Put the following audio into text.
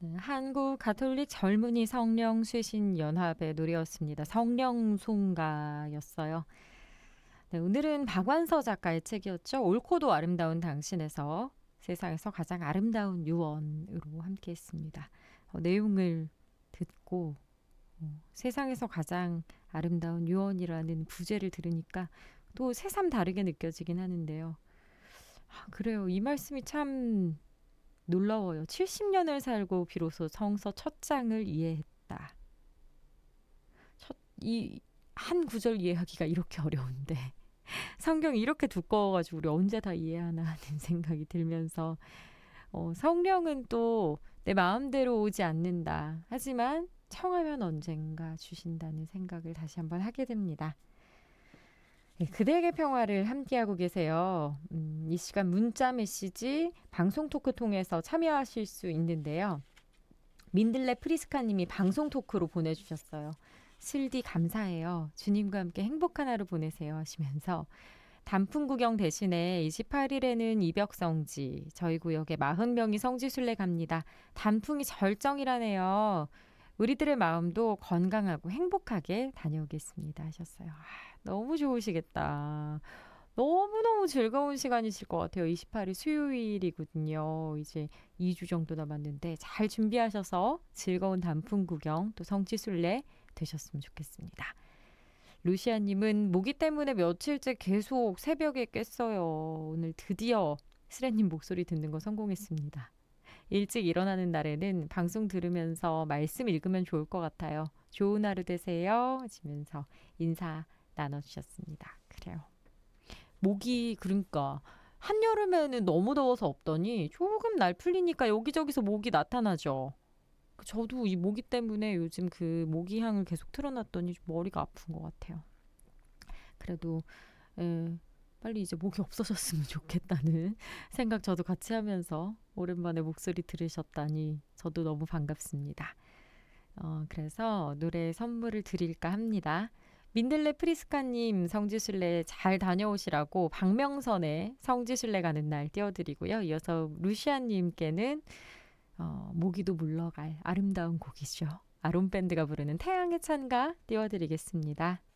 네, 한국 가톨릭 젊은이 성령 쇄신 연합의 노래였습니다. 성령송가였어요. 네, 오늘은 박완서 작가의 책이었죠. 옳고도 아름다운 당신에서 세상에서 가장 아름다운 유언으로 함께했습니다. 내용을 듣고 세상에서 가장 아름다운 유언이라는 부제를 들으니까 또 새삼 다르게 느껴지긴 하는데요. 그래요. 이 말씀이 참 놀라워요. 70년을 살고 비로소 성서 첫 장을 이해했다. 이 한 구절 이해하기가 이렇게 어려운데 성경이 이렇게 두꺼워가지고 우리 언제 다 이해하나 하는 생각이 들면서 성령은 또 내 마음대로 오지 않는다. 하지만 청하면 언젠가 주신다는 생각을 다시 한번 하게 됩니다. 네, 그대에게 평화를 함께하고 계세요. 이 시간 문자 메시지 방송 토크 통해서 참여하실 수 있는데요. 민들레 프리스카님이 방송 토크로 보내주셨어요. 슬디 감사해요. 주님과 함께 행복한 하루 보내세요 하시면서 단풍 구경 대신에 28일에는 이벽성지 저희 구역에 40명이 성지순례 갑니다. 단풍이 절정이라네요. 우리들의 마음도 건강하고 행복하게 다녀오겠습니다 하셨어요. 너무 좋으시겠다. 너무너무 즐거운 시간이실 것 같아요. 28일 수요일이거든요. 이제 2주 정도 남았는데 잘 준비하셔서 즐거운 단풍 구경 또 성지순례 되셨으면 좋겠습니다. 루시아님은 모기 때문에 며칠째 계속 새벽에 깼어요. 오늘 드디어 스레님 목소리 듣는 거 성공했습니다. 일찍 일어나는 날에는 방송 들으면서 말씀 읽으면 좋을 것 같아요. 좋은 하루 되세요 하시면서 인사 나눠주셨습니다. 그래요. 모기 그러니까 한여름에는 너무 더워서 없더니 조금 날 풀리니까 여기저기서 모기 나타나죠. 저도 이 모기 때문에 요즘 그 모기향을 계속 틀어놨더니 머리가 아픈 것 같아요. 그래도 빨리 이제 모기 없어졌으면 좋겠다는 생각 저도 같이 하면서 오랜만에 목소리 들으셨다니 저도 너무 반갑습니다. 그래서 노래 선물을 드릴까 합니다. 민들레 프리스카님 성지순례 잘 다녀오시라고 박명선의 성지순례 가는 날 띄워드리고요. 이어서 루시아님께는 모기도 물러갈 아름다운 곡이죠. 아론밴드가 부르는 태양의 찬가 띄워드리겠습니다.